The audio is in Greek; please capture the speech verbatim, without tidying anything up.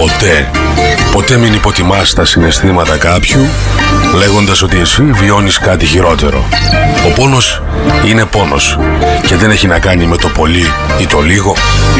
Ποτέ, ποτέ μην υποτιμάς τα συναισθήματα κάποιου λέγοντας ότι εσύ βιώνεις κάτι χειρότερο. Ο πόνος είναι πόνος και δεν έχει να κάνει με το πολύ ή το λίγο.